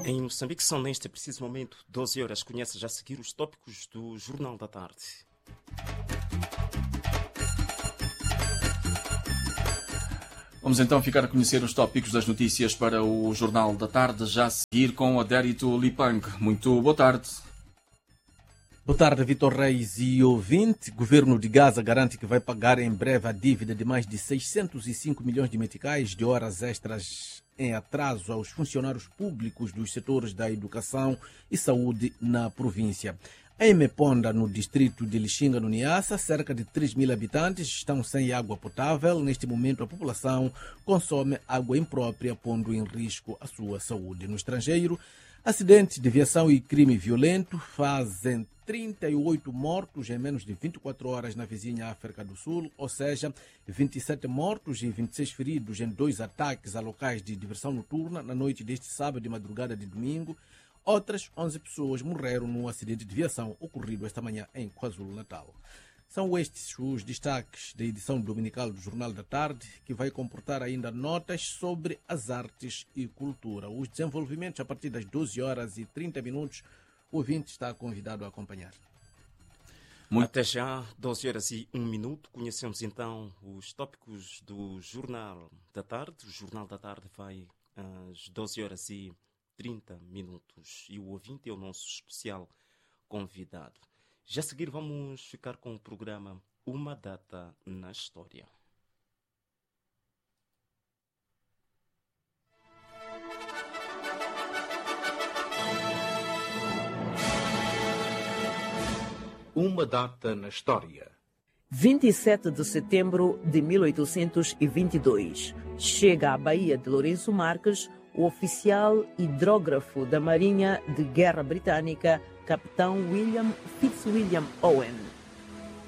Em Moçambique são neste preciso momento 12 horas. Conhece já a seguir os tópicos do Jornal da Tarde. Vamos então ficar a conhecer os tópicos das notícias para o Jornal da Tarde, já a seguir com Adérito Lipang. Muito boa tarde. Boa tarde, Vitor Reis e ouvinte. Governo de Gaza garante que vai pagar em breve a dívida de mais de 605 milhões de meticais de horas extras em atraso aos funcionários públicos dos setores da educação e saúde na província. Em Meponda, no distrito de Lixinga, no Niassa, cerca de 3 mil habitantes estão sem água potável. Neste momento, a população consome água imprópria, pondo em risco a sua saúde. No estrangeiro, acidentes de viação e crime violento fazem 38 mortos em menos de 24 horas na vizinha África do Sul, ou seja, 27 mortos e 26 feridos em 2 ataques a locais de diversão noturna na noite deste sábado e madrugada de domingo. Outras 11 pessoas morreram num acidente de viação ocorrido esta manhã em KwaZulu-Natal. São estes os destaques da edição dominical do Jornal da Tarde, que vai comportar ainda notas sobre as artes e cultura. Os desenvolvimentos a partir das 12 horas e 30 minutos. O ouvinte está convidado a acompanhar. Até já, 12 horas e 1 minuto. Conhecemos então os tópicos do Jornal da Tarde. O Jornal da Tarde vai às 12 horas e 30 minutos. E o ouvinte é o nosso especial convidado. Já a seguir vamos ficar com o programa Uma Data na História. Uma Data na História. 27 de setembro de 1822. Chega à Baía de Lourenço Marques o oficial hidrógrafo da Marinha de Guerra Britânica, Capitão William Fitzwilliam Owen.